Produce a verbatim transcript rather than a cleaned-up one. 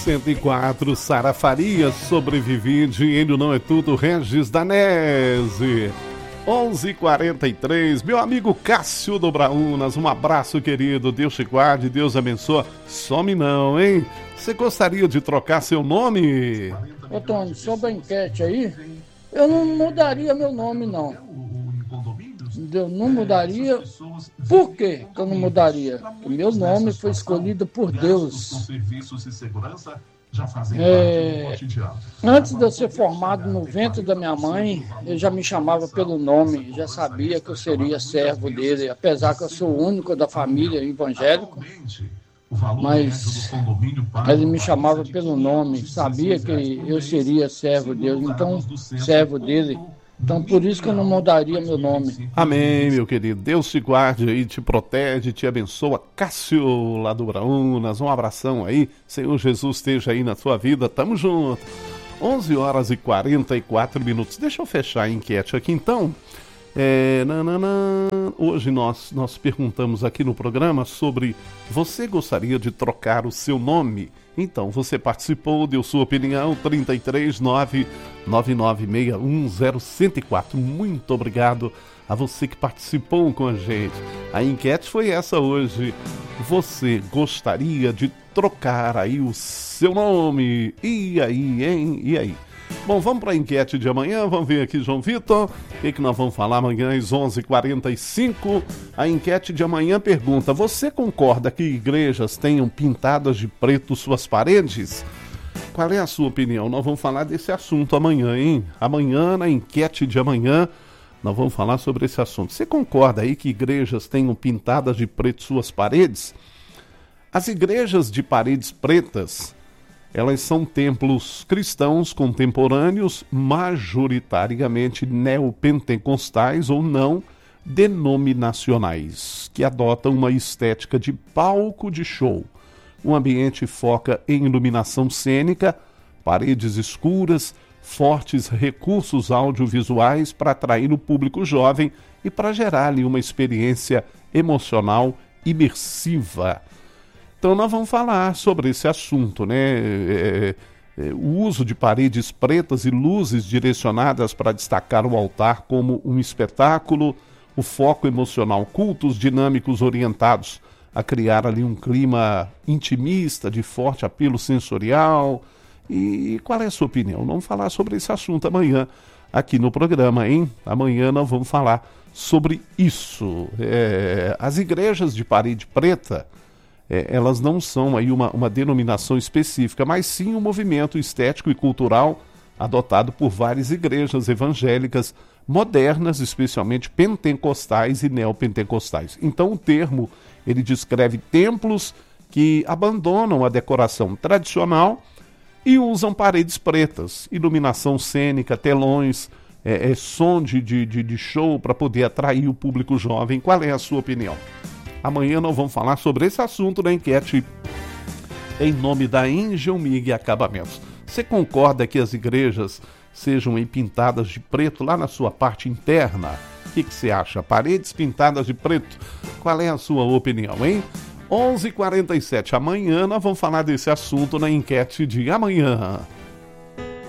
cento e quatro, Sara Farias, Sobrevivi, Dinheiro Não É Tudo, Regis Danese. onze e quarenta e três, meu amigo Cássio do Braunas, um abraço querido, Deus te guarde, Deus abençoe. Some não, hein? Você gostaria de trocar seu nome? Ô Tony, sobre a enquete aí, eu não mudaria meu nome não. Eu não mudaria. Por quê que eu não mudaria? Porque meu nome foi escolhido por Deus. É, antes de eu ser formado no ventre da minha mãe, ele já me chamava pelo nome, já sabia que eu seria servo dele, apesar que eu sou o único da família evangélico, mas ele me chamava pelo nome, sabia que eu seria servo dele, então servo dele. Então, por isso que eu não mudaria meu nome. Amém, meu querido. Deus te guarde aí, te protege, te abençoa. Cássio, lá do Braunas, um abração aí. Senhor Jesus esteja aí na sua vida. Tamo junto. onze horas e quarenta e quatro minutos. Deixa eu fechar a enquete aqui, então. É, nananã. Hoje nós, nós perguntamos aqui no programa sobre você gostaria de trocar o seu nome? Então, você participou, deu sua opinião, trinta e três, nove nove nove seis um zero um zero quatro. Muito obrigado a você que participou com a gente. A enquete foi essa hoje. Você gostaria de trocar aí o seu nome? E aí, hein? E aí? Bom, vamos para a enquete de amanhã, vamos ver aqui, João Vitor, o que, que nós vamos falar amanhã às onze e quarenta e cinco. A enquete de amanhã pergunta: você concorda que igrejas tenham pintadas de preto suas paredes? Qual é a sua opinião? Nós vamos falar desse assunto amanhã, hein? Amanhã, na enquete de amanhã, nós vamos falar sobre esse assunto. Você concorda aí que igrejas tenham pintadas de preto suas paredes? As igrejas de paredes pretas, elas são templos cristãos contemporâneos, majoritariamente neopentecostais ou não denominacionais, que adotam uma estética de palco de show. O ambiente foca em iluminação cênica, paredes escuras, fortes recursos audiovisuais para atrair o público jovem e para gerar ali uma experiência emocional imersiva. Então nós vamos falar sobre esse assunto, né? É, é, o uso de paredes pretas e luzes direcionadas para destacar o altar como um espetáculo, o foco emocional, cultos dinâmicos orientados a criar ali um clima intimista, de forte apelo sensorial. E qual é a sua opinião? Vamos falar sobre esse assunto amanhã aqui no programa, hein? Amanhã nós vamos falar sobre isso. É, as igrejas de parede preta, É, elas não são aí uma, uma denominação específica, mas sim um movimento estético e cultural adotado por várias igrejas evangélicas modernas, especialmente pentecostais e neopentecostais. Então o termo, ele descreve templos que abandonam a decoração tradicional e usam paredes pretas, iluminação cênica, telões, é, é, som de, de, de show para poder atrair o público jovem. Qual é a sua opinião? Amanhã nós vamos falar sobre esse assunto na enquete em nome da Angel Mig Acabamentos. Você concorda que as igrejas sejam pintadas de preto lá na sua parte interna? O que, que você acha? Paredes pintadas de preto? Qual é a sua opinião, hein? onze e quarenta e sete, amanhã nós vamos falar desse assunto na enquete de amanhã.